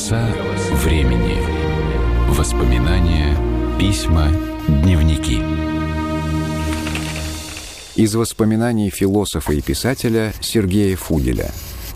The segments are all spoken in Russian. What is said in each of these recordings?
Голоса времени. Воспоминания, письма, дневники. Из воспоминаний философа и писателя Сергея Фуделя.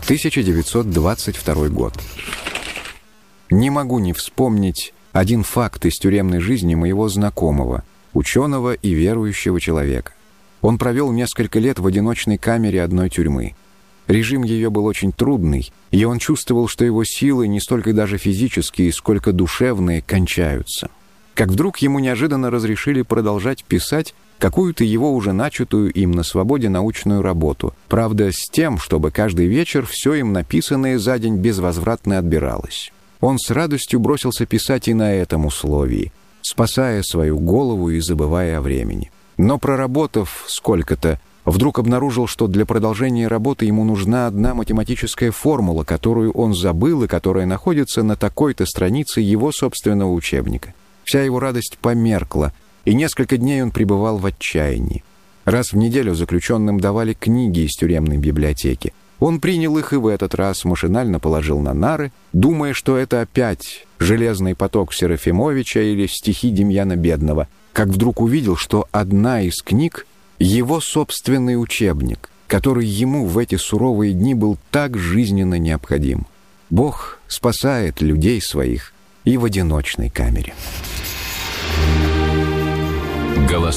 1922 год. Не могу не вспомнить один факт из тюремной жизни моего знакомого, ученого и верующего человека. Он провел несколько лет в одиночной камере одной тюрьмы. Режим ее был очень трудный, и он чувствовал, что его силы не столько даже физические, сколько душевные кончаются. Как вдруг ему неожиданно разрешили продолжать писать какую-то его уже начатую им на свободе научную работу, правда, с тем, чтобы каждый вечер все им написанное за день безвозвратно отбиралось. Он с радостью бросился писать и на этом условии, спасая свою голову и забывая о времени. Но проработав сколько-то, вдруг обнаружил, что для продолжения работы ему нужна одна математическая формула, которую он забыл и которая находится на такой-то странице его собственного учебника. Вся его радость померкла, и несколько дней он пребывал в отчаянии. Раз в неделю заключенным давали книги из тюремной библиотеки. Он принял их и в этот раз машинально положил на нары, думая, что это опять «Железный поток» Серафимовича или стихи Демьяна Бедного, как вдруг увидел, что одна из книг — его собственный учебник, который ему в эти суровые дни был так жизненно необходим. Бог спасает людей своих и в одиночной камере. Голоса